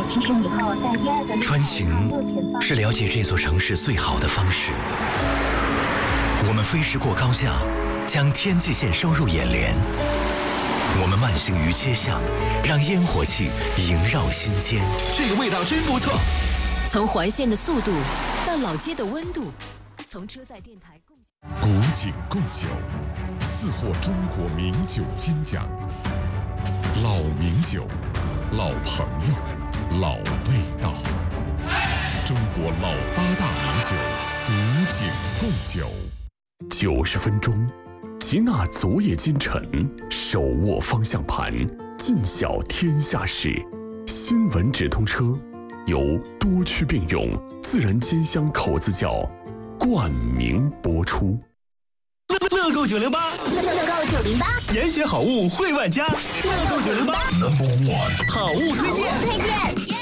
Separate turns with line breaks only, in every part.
骑乘以后在第二个
穿行是了解这座城市最好的方式。我们飞驰过高架，将天际线收入眼帘。我们慢行于街巷，让烟火气萦绕心间。
这个味道真不错。
从环线的速度到老街的温度，从车载电台共享。
古井贡酒，4获中国名酒金奖。老名酒，老朋友，老味道。中国老8大名酒，古井贡酒。
90分钟，吉纳昨夜今晨，手握方向盘，尽晓天下事。新闻直通车由多区并用自然煎香口子窖冠名播出。
乐购908，
乐购908，
严选好物惠万家。乐购908
Number One
好物推荐。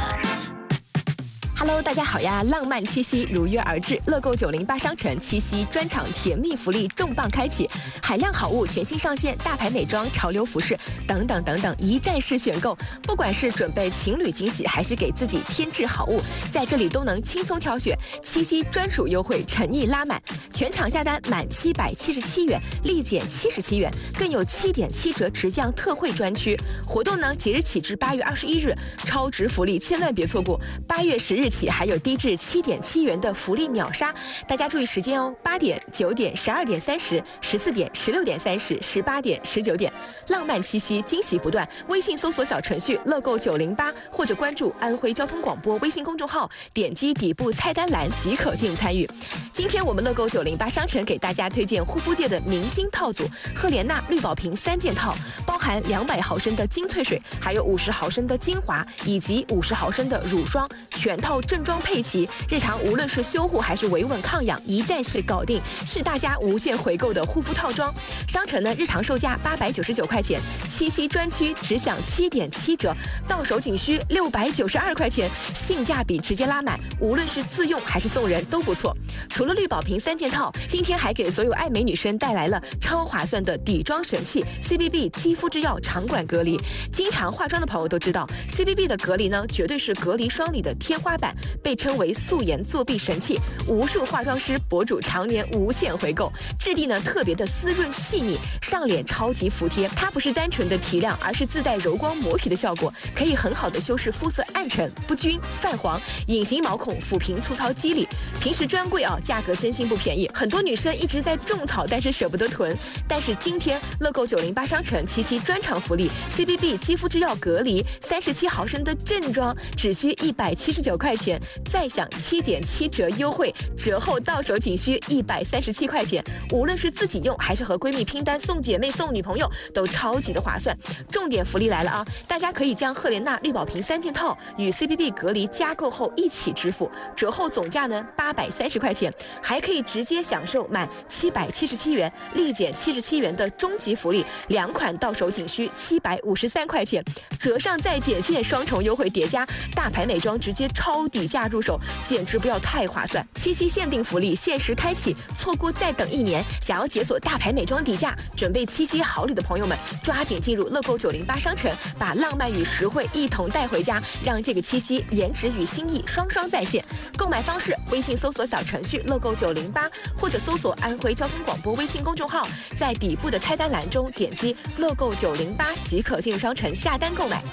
Hello， 大家好呀！浪漫七夕如约而至，乐购908商城七夕专场甜蜜福利重磅开启，海量好物全新上线，大牌美妆、潮流服饰等等等等，一站式选购。不管是准备情侣惊喜，还是给自己添置好物，在这里都能轻松挑选。七夕专属优惠，诚意拉满，全场下单满777元，立减77元，更有7.7折直降特惠专区。活动呢，即日起至8月21日，超值福利千万别错过。8月10日起还有低至7.7元的福利秒杀，大家注意时间哦！8点、9点、12点30、14点、16点30、18点、19点，浪漫七夕，惊喜不断。微信搜索小程序“乐购908”或者关注安徽交通广播微信公众号，点击底部菜单栏即可进入参与。今天我们乐购908商城给大家推荐护肤界的明星套组——赫莲娜绿宝瓶3件套，包含200毫升的精粹水，还有50毫升的精华，以及50毫升的乳霜，全套正装配齐，日常无论是修护还是维稳抗氧，一站式搞定，是大家无限回购的护肤套装。商城呢，日常售价899块钱，七夕专区只享7.7折，到手仅需692块钱，性价比直接拉满，无论是自用还是送人都不错。除了绿宝瓶3件套，今天还给所有爱美女生带来了超划算的底妆神器 CBB 肌肤之钥场馆隔离。经常化妆的朋友都知道 ，CBB 的隔离呢，绝对是隔离霜里的天花板，被称为素颜作弊神器，无数化妆师博主常年无限回购。质地呢特别的丝润细腻，上脸超级服帖。它不是单纯的提亮，而是自带柔光磨皮的效果，可以很好的修饰肤色暗沉、不均、泛黄、隐形毛孔，抚平粗糙肌理。平时专柜啊，价格真心不便宜，很多女生一直在种草，但是舍不得囤。但是今天乐购908商城七夕专场福利 ，CBB 肌肤之钥隔离37毫升的正装，只需179块钱，再享7.7折优惠，折后到手仅需137块钱。无论是自己用还是和闺蜜拼单送姐妹送女朋友，都超级的划算。重点福利来了啊！大家可以将赫莲娜绿宝瓶3件套与 CBB 隔离加购后一起支付，折后总价呢830块钱，还可以直接享受满777元，立减77元的终极福利，2款到手仅需753块钱，折上再减线，双重优惠叠加大牌美妆直接超底价入手，简直不要太划算！七夕限定福利限时开启，错过再等1年。想要解锁大牌美妆底价，准备七夕好礼的朋友们，抓紧进入乐购908商城，把浪漫与实惠一同带回家，让这个七夕颜值与心意双双在线。购买方式：微信搜索小程序乐购908，或者搜索安徽交通广播微信公众号，在底部的菜单栏中点击乐购908即可进入商城下单购买。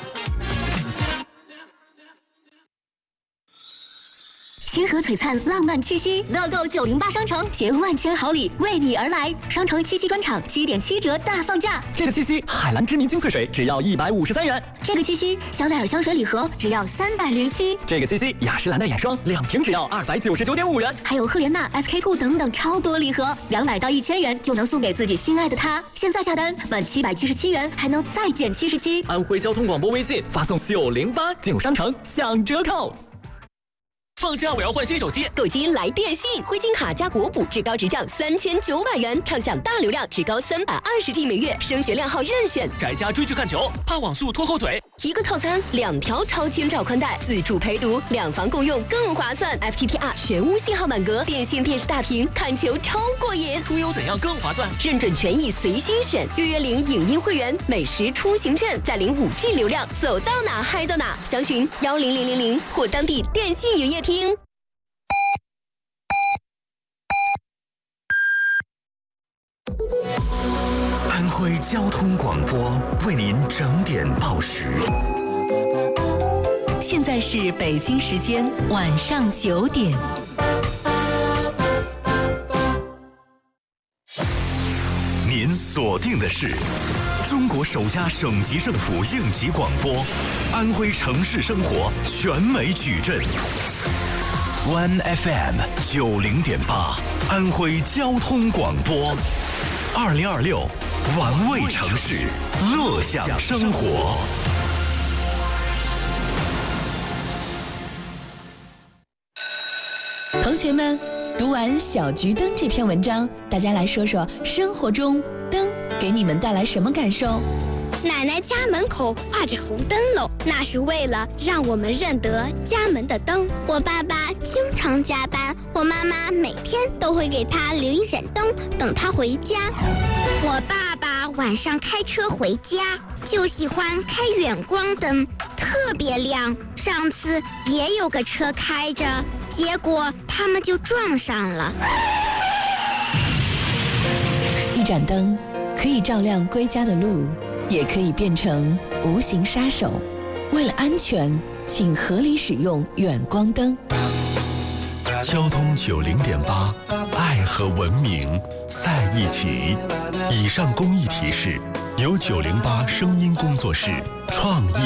星河璀璨，浪漫七夕，乐购908商城携万千好礼为你而来。商城七夕专场7.7折大放价。
这个七夕，海蓝之谜精粹水只要153元。
这个七夕，香奈儿香水礼盒只要307。
这个七夕，雅诗兰黛眼霜2瓶只要299.5元。
还有赫莲娜、SK-2等等超多礼盒，200到1000元就能送给自己心爱的他。现在下单满777元，还能再减77。
安徽交通广播微信发送908进入商城享折扣。 放假我要换新手机，
购机来电信，汇金卡加国补，至高直降3900元，畅享大流量，至高320G 每月，升学量号任选。
宅家追剧看球，怕网速拖后腿。
一个套餐2条超千兆宽带，自助陪读，2房共用更划算。FTTR 全屋信号满格，电信电视大屏，看球超过瘾。
出游怎样更划算？
认准权益随心选，约领影音会员，美食出行券，再领5G 流量，走到哪嗨到哪。详询10000或当地电信营业厅。
安徽交通广播为您整点报时。
现在是北京时间晚上9点。
您锁定的是中国首家省级政府应急广播，安徽城市生活全美矩阵。One FM 90.8，安徽交通广播，2026，玩味城市，乐享生活。
同学们，读完《小桔灯》这篇文章，大家来说说生活中灯给你们带来什么感受？
奶奶家门口挂着红灯笼，那是为了让我们认得家门的灯。
我爸爸经常加班，我妈妈每天都会给他留一盏灯，等他回家。我爸爸晚上开车回家，就喜欢开远光灯，特别亮。上次也有个车开着，结果他们就撞上了。
一盏灯可以照亮归家的路，也可以变成无形杀手。为了安全，请合理使用远光灯。
交通90.8，爱和文明在一起。以上公益提示由908声音工作室创意